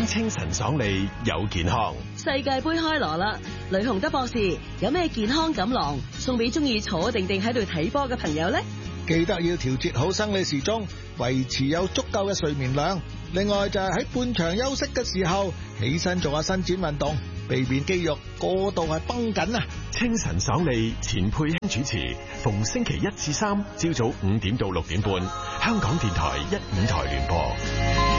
想清晨爽利又健康。 世界盃開鑼啦，呂洪德博士有咩健康錦囊送俾中意坐定定喺度睇波嘅朋友呢？ 記得要調節好生理時鐘，維持有足夠嘅睡眠量。另外就係喺半場休息嘅時候，起身做下伸展運動，避免肌肉過度係繃緊啊！ 清晨爽利，錢佩卿主持，逢星期1至3朝早5點到6點半，香港電台1、5台聯播。